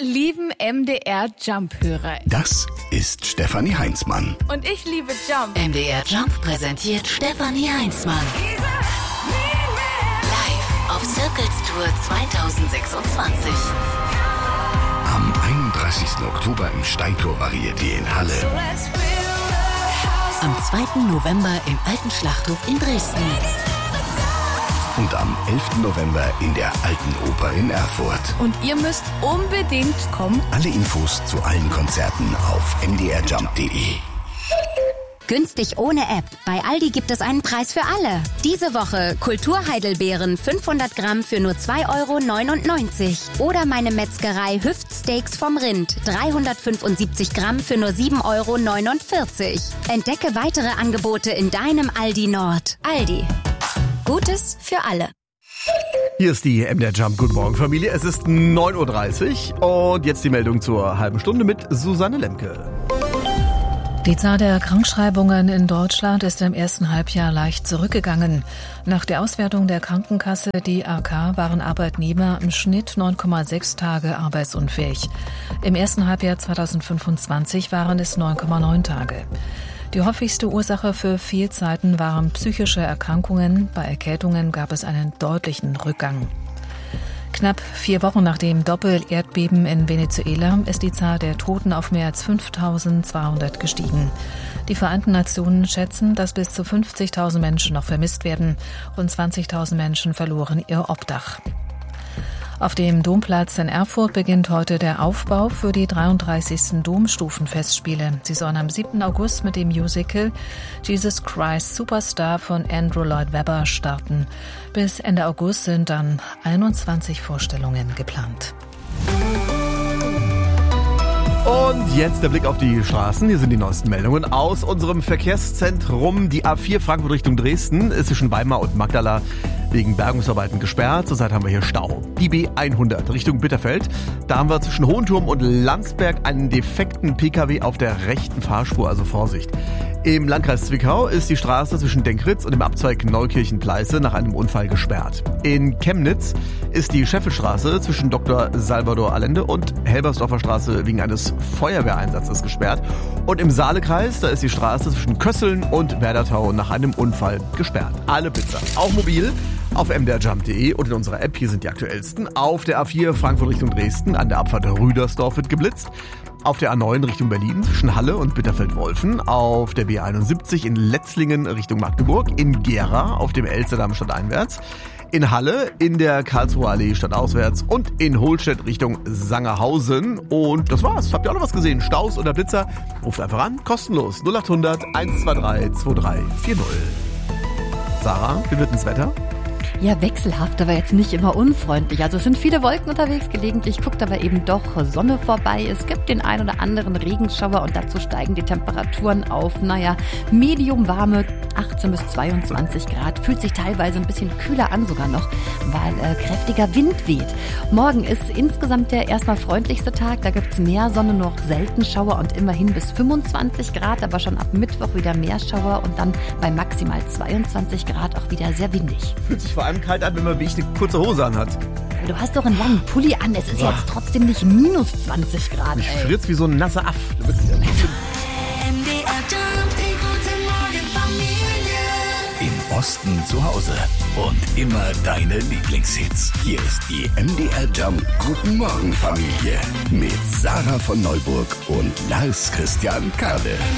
lieben MDR Jump-Hörer. Das ist Stefanie Heinzmann. Und ich liebe Jump. MDR Jump präsentiert Stefanie Heinzmann. Live auf Circles Tour 2026. Am 31. Oktober im Steintor Varieté in Halle. Am 2. November im Alten Schlachthof in Dresden. Und am 11. November in der Alten Oper in Erfurt. Und ihr müsst unbedingt kommen. Alle Infos zu allen Konzerten auf mdrjump.de. Günstig ohne App. Bei Aldi gibt es einen Preis für alle. Diese Woche Kulturheidelbeeren 500 Gramm für nur 2,99 €. Oder meine Metzgerei Hüftsteaks vom Rind 375 Gramm für nur 7,49 €. Entdecke weitere Angebote in deinem Aldi Nord. Aldi. Gutes für alle. Hier ist die MDR Jump. Guten Morgen, Familie. Es ist 9:30 Uhr und jetzt die Meldung zur halben Stunde mit Susanne Lemke. Die Zahl der Krankschreibungen in Deutschland ist im ersten Halbjahr leicht zurückgegangen. Nach der Auswertung der Krankenkasse DAK waren Arbeitnehmer im Schnitt 9,6 Tage arbeitsunfähig. Im ersten Halbjahr 2025 waren es 9,9 Tage. Die häufigste Ursache für Fehlzeiten waren psychische Erkrankungen. Bei Erkältungen gab es einen deutlichen Rückgang. Knapp 4 Wochen nach dem Doppel-Erdbeben in Venezuela ist die Zahl der Toten auf mehr als 5.200 gestiegen. Die Vereinten Nationen schätzen, dass bis zu 50.000 Menschen noch vermisst werden. Rund 20.000 Menschen verloren ihr Obdach. Auf dem Domplatz in Erfurt beginnt heute der Aufbau für die 33. Domstufenfestspiele. Sie sollen am 7. August mit dem Musical Jesus Christ Superstar von Andrew Lloyd Webber starten. Bis Ende August sind dann 21 Vorstellungen geplant. Und jetzt der Blick auf die Straßen. Hier sind die neuesten Meldungen aus unserem Verkehrszentrum. Die A4 Frankfurt Richtung Dresden ist zwischen Weimar und Magdala wegen Bergungsarbeiten gesperrt. Zurzeit haben wir hier Stau. Die B100 Richtung Bitterfeld. Da haben wir zwischen Hohenturm und Landsberg einen defekten PKW auf der rechten Fahrspur, also Vorsicht. Im Landkreis Zwickau ist die Straße zwischen Denkritz und dem Abzweig Neukirchen-Pleiße nach einem Unfall gesperrt. In Chemnitz ist die Scheffelstraße zwischen Dr. Salvador Allende und Helbersdorfer Straße wegen eines Feuerwehreinsatzes gesperrt. Und im Saalekreis, da ist die Straße zwischen Kösseln und Werdertau nach einem Unfall gesperrt. Alle Pizza, auch mobil, auf mdrjump.de und in unserer App. Hier sind die aktuellsten. Auf der A4 Frankfurt Richtung Dresden an der Abfahrt Rüdersdorf wird geblitzt. Auf der A9 Richtung Berlin zwischen Halle und Bitterfeld-Wolfen. Auf der B71 in Letzlingen Richtung Magdeburg. In Gera auf dem Elsterdamm stadteinwärts. In Halle in der Karlsruher Allee stadtauswärts. Und in Holstedt Richtung Sangerhausen. Und das war's. Habt ihr auch noch was gesehen? Staus oder Blitzer? Ruft einfach an. Kostenlos. 0800 123 2340. Sarah, wie wird das Wetter? Ja, wechselhaft, aber jetzt nicht immer unfreundlich. Also es sind viele Wolken unterwegs, gelegentlich guckt aber eben doch Sonne vorbei. Es gibt den ein oder anderen Regenschauer und dazu steigen die Temperaturen auf, medium warme 18 bis 22 Grad. Fühlt sich teilweise ein bisschen kühler an sogar noch, weil kräftiger Wind weht. Morgen ist insgesamt der erstmal freundlichste Tag. Da gibt's mehr Sonne, noch selten Schauer und immerhin bis 25 Grad. Aber schon ab Mittwoch wieder mehr Schauer und dann bei maximal 22 Grad auch wieder sehr windig. Fühlt sich vor allem kalt an, wenn man wie ich eine kurze Hose anhat. Du hast doch einen langen Pulli an. Es ist jetzt trotzdem nicht minus 20 Grad. Ich fritz wie so ein nasser Aff. Im Osten zu Hause und immer deine Lieblingshits. Hier ist die MDR Jump Guten Morgen Familie mit Sarah von Neuburg und Lars Christian Kade.